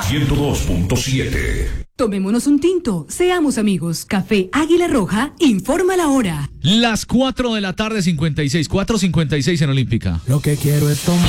102.7. Tomémonos un tinto, seamos amigos. Café Águila Roja informa la hora. Las 4 de la tarde, 56, 4:56 en Olímpica. Lo que quiero es tomar.